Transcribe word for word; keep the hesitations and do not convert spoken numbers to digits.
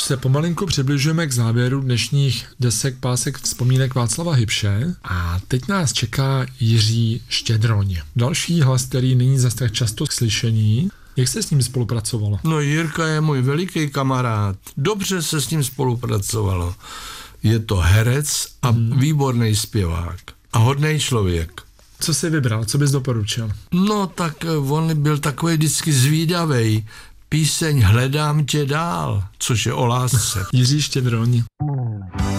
se pomalinku přibližujeme k závěru dnešních desek pásek vzpomínek Václava Hybše a teď nás čeká Jiří Štědroň. Další hlas, který není zase tak často slyšený. Jak se s ním spolupracovalo? No Jirka je můj veliký kamarád. Dobře se s ním spolupracovalo. Je to herec a hmm. výborný zpěvák. A hodnej člověk. Co jsi vybral? Co bys doporučil? No tak on byl takový vždycky zvídavej. Píseň Hledám tě dál, což je o lásce. Jiří Štědroň.